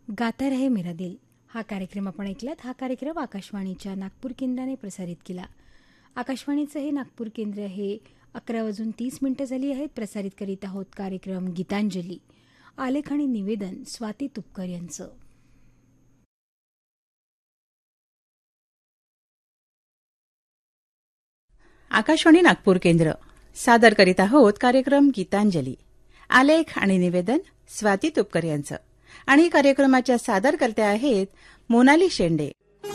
गाता रहे मेरा दिल हा कार्यक्रम आपण ऐकलात. हा कार्यक्रम आकाशवाणीच्या नागपूर केंद्राने प्रसारित केला. आकाशवाणीचं हे नागपूर केंद्र हे 11:30 झाली आहेत. प्रसारित करीत आहोत कार्यक्रम गीतांजली. आलेख आणि निवेदन स्वाती तुपकर यांचं. आकाशवाणी नागपूर केंद्र सादर करीत आहोत कार्यक्रम गीतांजली. आलेख आणि निवेदन स्वाती तुपकर यांचं. आणि कार्यक्रमाच्या सादरकर्त्या आहेत मोनाली शेंडे.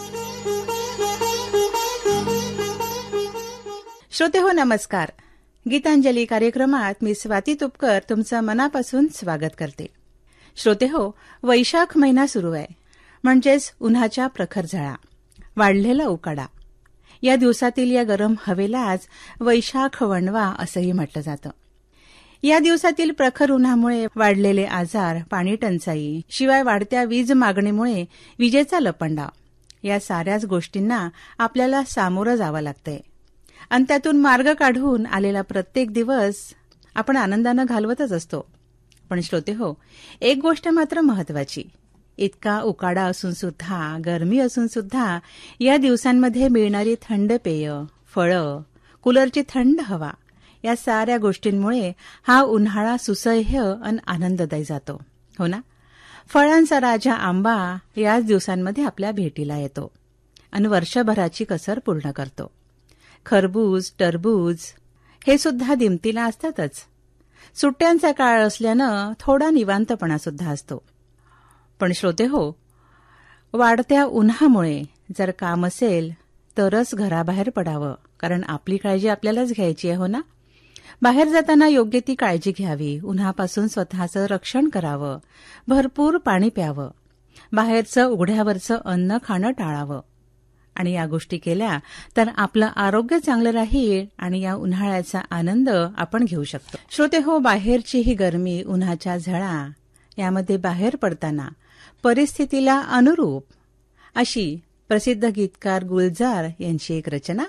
श्रोते हो, नमस्कार. गीतांजली कार्यक्रमात मी स्वाती तुपकर तुमचं मनापासून स्वागत करते. श्रोते हो, वैशाख महिना सुरू आहे, म्हणजेच उन्हाच्या प्रखर झळा, वाढलेला उकाडा. या दिवसातील या गरम हवेलाच वैशाख वणवा असंही म्हटलं जातं. या दिवसातील प्रखर उन्हामुळे वाढलेले आजार, पाणी टंचाई, शिवाय वाढत्या वीज मागणीमुळे विजेचा लपंडा, या साऱ्याच गोष्टींना आपल्याला सामोरं जावं लागतंय. आणि त्यातून मार्ग काढून आलेला प्रत्येक दिवस आपण आनंदानं घालवतच असतो. पण श्रोते हो, एक गोष्ट मात्र महत्वाची. इतका उकाडा असून सुद्धा, गरमी असून सुद्धा या दिवसांमध्ये मिळणारी थंड पेय, फळं, कूलरची थंड हवा, या साऱ्या गोष्टींमुळे हा उन्हाळा सुसह्य आणि आनंददायी जातो, हो ना. फळांचा राजा आंबा याच दिवसांमध्ये आपल्या भेटीला येतो आणि वर्षभराची कसर पूर्ण करतो. खरबूज, टरबूज हे सुद्धा दिमतीला असतातच. सुट्ट्यांचा काळ असल्यानं थोडा निवांतपणा सुद्धा असतो. पण श्रोते हो, वाढत्या उन्हामुळे जर काम असेल तरच घराबाहेर पडावं, कारण आपली काळजी आपल्यालाच घ्यायची आहे, हो ना. बाहेर जाताना योग्य ती काळजी घ्यावी, उन्हापासून स्वतःचं रक्षण करावं, भरपूर पाणी प्यावं, बाहेरचं उघड्यावरचं अन्न खाणं टाळावं. आणि या गोष्टी केल्या तर आपलं आरोग्य चांगलं राहील आणि या उन्हाळ्याचा आनंद आपण घेऊ शकतो. श्रोते हो, बाहेरची ही गरमी, उन्हाच्या झळा, यामध्ये बाहेर पडताना परिस्थितीला अनुरूप अशी प्रसिद्ध गीतकार गुलजार यांची एक रचना.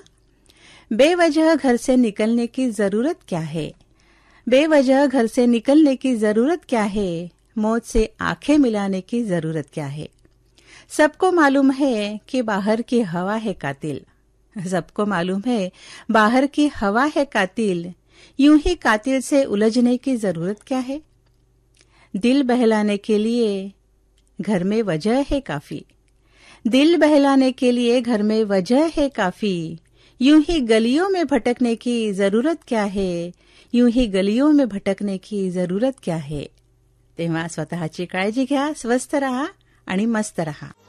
बेवजह घर से निकलने की जरूरत क्या है, बेवजह घर से निकलने की जरूरत क्या है, मौत से आंखें मिलाने की जरूरत क्या है. सबको मालूम है कि बाहर की हवा है कातिल, सबको मालूम है बाहर की हवा है कातिल, यूं ही कातिल से उलझने की जरूरत क्या है. दिल बहलाने के लिए घर में वजह है काफी, दिल बहलाने के लिए घर में वजह है काफी, यूं ही गलियों में भटकने की जरूरत क्या है, यूं ही गलियों में भटकने की जरूरत क्या है. तेव्हा स्वतःची काळजी घ्या, स्वस्थ रहा आणि मस्त रहा.